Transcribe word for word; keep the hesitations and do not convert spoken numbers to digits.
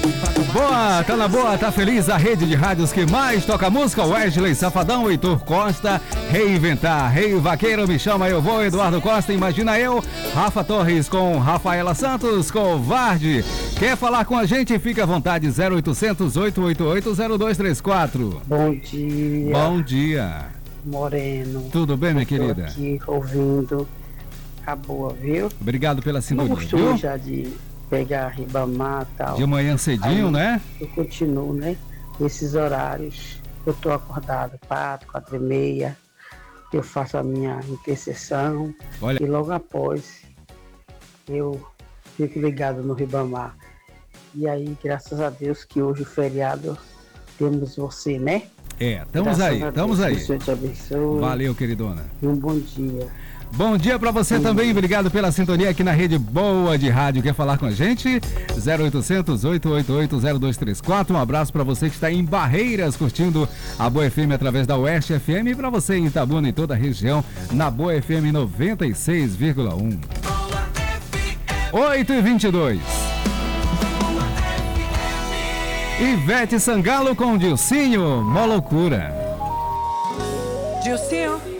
Boa, tá na boa, tá feliz a rede de rádios que mais toca música. Wesley Safadão, Heitor Costa, Reinventar, Rei Vaqueiro, Me Chama Eu Vou, Eduardo Costa, Imagina Eu, Rafa Torres com Rafaela Santos, Covarde. Quer falar com a gente? Fica à vontade, zero oitocentos, oito oito oito, zero dois três quatro. Bom dia. Bom dia. Moreno. Tudo bem, minha Tô querida? aqui ouvindo a boa, viu? Obrigado pela Não sintonia, costumo viu? já de pegar Ribamar e tal. De manhã cedinho, Aí, né? Eu continuo, né? Nesses horários. Eu tô acordado quatro, quatro e meia. Eu faço a minha intercessão. Olha. E logo após eu fico ligado no Ribamar. E aí, graças a Deus que hoje o feriado temos você, né? É, estamos Graças aí, a estamos Deus, aí. que o Senhor te abençoe. Valeu, queridona. E um bom dia. Bom dia pra você também, obrigado pela sintonia aqui na Rede Boa de Rádio. Quer falar com a gente? zero oitocentos, oito oito oito, zero dois três quatro. Um abraço pra você que está em Barreiras curtindo a Boa F M através da Oeste F M, e pra você em Itabuna e toda a região na Boa F M noventa e seis vírgula um. oito e vinte e dois. Ivete Sangalo com Dilcinho, mó loucura. Dilcinho.